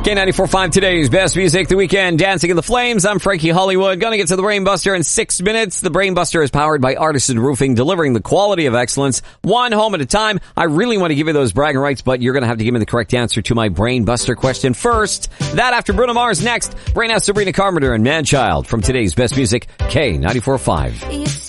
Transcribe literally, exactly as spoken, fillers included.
K ninety-four point five, today's best music, The Weeknd, Dancing in the Flames. I'm Frankie Hollywood. Gonna get to the Brainbuster in six minutes. The Brainbuster is powered by Artisan Roofing, delivering the quality of excellence, one home at a time. I really want to give you those bragging rights, but you're gonna have to give me the correct answer to my Brainbuster question first. That after Bruno Mars next. Brain out Sabrina Carpenter and Manchild from today's best music, K ninety-four point five.